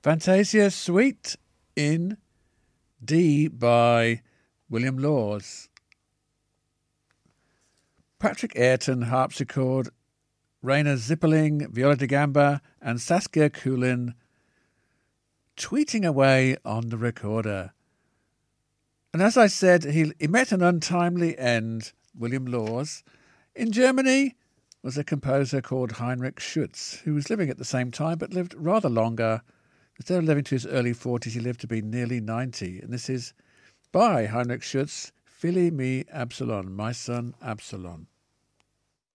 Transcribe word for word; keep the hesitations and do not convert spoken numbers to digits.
Fantasia Suite in D by William Laws. Patrick Ayrton, harpsichord, Raina Zipperling, viola da gamba, and Saskia Kulin tweeting away on the recorder. And as I said, he, he met an untimely end, William Laws. In Germany was a composer called Heinrich Schütz, who was living at the same time but lived rather longer. Instead of living to his early forties, he lived to be nearly ninety. And this is by Heinrich Schütz, Fili mi Absalon, my son Absalon.